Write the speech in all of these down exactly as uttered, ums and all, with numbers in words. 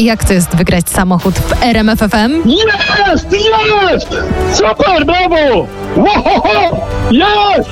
Jak to jest wygrać samochód w R M F F M? Jest! Jest! Super, brawo! Wow, jest!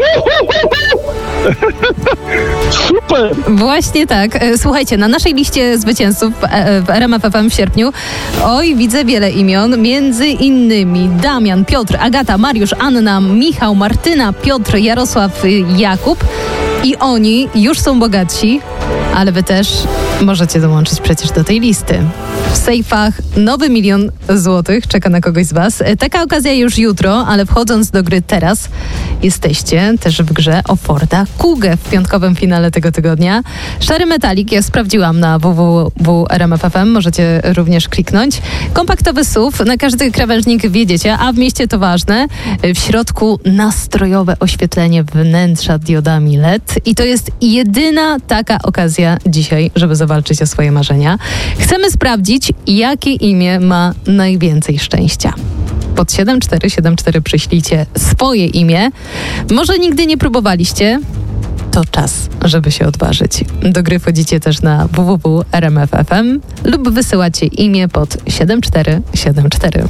Super! Właśnie tak. Słuchajcie, na naszej liście zwycięzców w R M F F M w sierpniu, oj, widzę wiele imion, między innymi Damian, Piotr, Agata, Mariusz, Anna, Michał, Martyna, Piotr, Jarosław, Jakub. I oni już są bogatsi, ale wy też możecie dołączyć przecież do tej listy. W sejfach nowy milion złotych czeka na kogoś z was. Taka okazja już jutro, ale wchodząc do gry teraz, jesteście też w grze o Forda Kugę w piątkowym finale tego tygodnia. Szary metalik, ja sprawdziłam na w w w kropka r m f f m, możecie również kliknąć. Kompaktowy S U V, na każdy krawężnik wiedziecie, a w mieście to ważne. W środku nastrojowe oświetlenie wnętrza diodami L E D i to jest jedyna taka okazja dzisiaj, żeby zawalczyć o swoje marzenia. Chcemy sprawdzić, jakie imię ma najwięcej szczęścia. Pod siedem cztery siedem cztery przyślijcie swoje imię. Może nigdy nie próbowaliście? To czas, żeby się odważyć. Do gry wchodzicie też na w w w kropka r m f f m lub wysyłacie imię pod siedem cztery siedem cztery.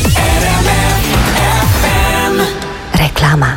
Reklama.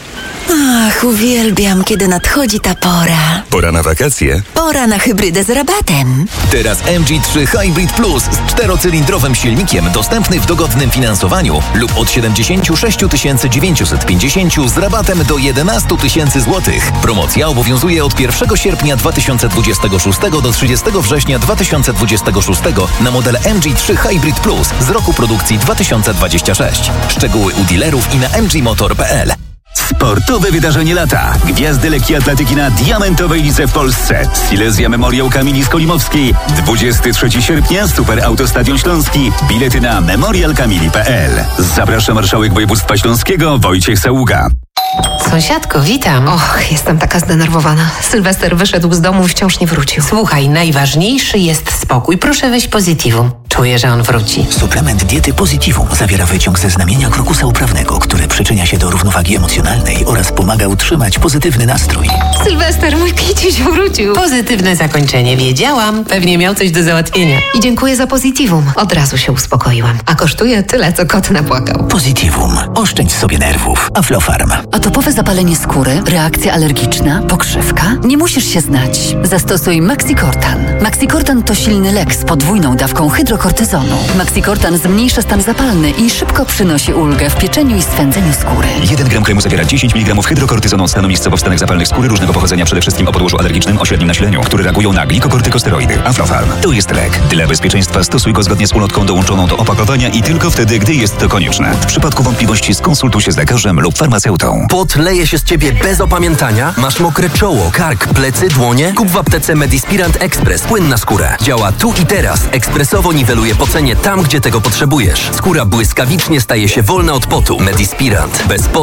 Ach, uwielbiam, kiedy nadchodzi ta pora. Pora na wakacje? Pora na hybrydę z rabatem. Teraz M G trzy Hybrid Plus z czterocylindrowym silnikiem dostępny w dogodnym finansowaniu lub od siedemdziesiąt sześć tysięcy dziewięćset pięćdziesiąt z rabatem do jedenaście tysięcy złotych. Promocja obowiązuje od pierwszego sierpnia dwa tysiące dwudziestego szóstego do trzydziestego września dwa tysiące dwudziestego szóstego na model M G trzy Hybrid Plus z roku produkcji dwa tysiące dwudziestego szóstego. Szczegóły u dealerów i na m g motor kropka p l. Sportowe wydarzenie lata. Gwiazdy lekkiej atletyki na diamentowej lidze w Polsce. Silesia Memoriał Kamili Skolimowskiej. dwudziestego trzeciego sierpnia Super Autostadion Śląski. Bilety na memorial kamili kropka p l. Zaprasza marszałek województwa śląskiego Wojciech Saługa. Sąsiadko, witam. Och, jestem taka zdenerwowana. Sylwester wyszedł z domu i wciąż nie wrócił. Słuchaj, najważniejszy jest spokój. Proszę weź Positivum. Czuję, że on wróci. Suplement diety Positivum zawiera wyciąg ze znamienia krokusa uprawnego, który przyczynia się do równowagi emocjonalnej oraz pomaga utrzymać pozytywny nastrój. Sylwester, mój Kiciuś wrócił. Pozytywne zakończenie. Wiedziałam. Pewnie miał coś do załatwienia. I dziękuję za Positivum. Od razu się uspokoiłam. A kosztuje tyle, co kot napłakał. Positivum. Oszczędź sobie nerwów. Aflofarm. Atopowe zapalenie skóry, reakcja alergiczna, pokrzywka? Nie musisz się znać. Zastosuj Maxicortan. Maxicortan to silny lek z podwójną dawką hydrokortyzonu. Maxicortan zmniejsza stan zapalny i szybko przynosi ulgę w pieczeniu i swędzeniu skóry. jeden gram kremu zawiera dziesięć miligramów hydrokortyzonu od stanu miejscowo w stanach zapalnych skóry różnego pochodzenia, przede wszystkim o podłożu alergicznym o średnim nasileniu, które reagują na glikokortykosteroidy. Aflofarm. To jest lek. Dla bezpieczeństwa stosuj go zgodnie z ulotką dołączoną do opakowania i tylko wtedy, gdy jest to konieczne. W przypadku wątpliwości skonsultuj się z lekarzem lub farmaceutą. Pot leje się z ciebie bez opamiętania? Masz mokre czoło, kark, plecy, dłonie? Kup w aptece Medispirant Express. Płyn na skórę. Działa tu i teraz. Ekspresowo niweluje pocenie tam, gdzie tego potrzebujesz. Skóra błyskawicznie staje się wolna od potu. Medispirant. Bez potu